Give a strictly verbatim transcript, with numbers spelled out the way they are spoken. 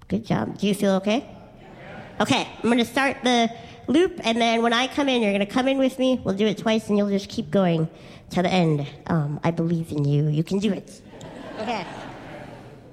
Good job. Do you feel okay? Okay, I'm going to start the loop, and then when I come in, you're going to come in with me. We'll do it twice, and you'll just keep going to the end. Um, I believe in you. You can do it. Okay.